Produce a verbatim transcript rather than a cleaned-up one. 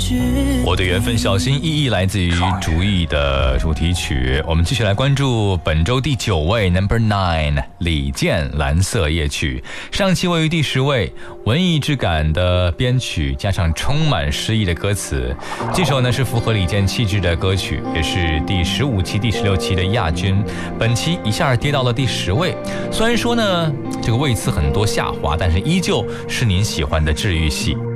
我的缘分小心翼翼来自于主义的主题曲。我们继续来关注本周第九位 Number Nine 李健蓝色夜曲，上期位于第十位，文艺质感的编曲加上充满诗意的歌词，这首呢是符合李健气质的歌曲，也是第十五期第十六期的亚军，本期一下跌到了第十位。虽然说呢这个位次很多下滑，但是依旧是您喜欢的治愈系。